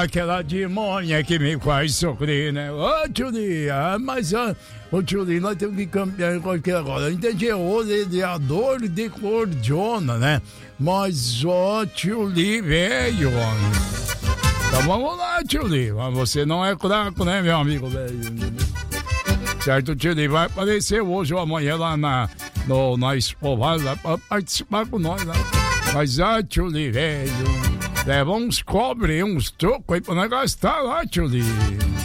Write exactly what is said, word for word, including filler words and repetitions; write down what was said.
aquela demônia que me faz sofrer, né? Ô, Tchuli, ah, mas, ah, ô, Tchuli, nós temos que cambiar qualquer agora. Entendi, hoje de a dor de cordiona, né? Mas, ó, Tchuli, velho, então vamos lá, Tchuli. Mas você não é fraco, né, meu amigo, velho? Certo, Tchuli, vai aparecer hoje ou amanhã lá na, no, na Espovada pra participar com nós, né? Mas, ah, Tchuli, velho, leva uns cobre, uns trocos aí pra nós gastar lá, Tchuli.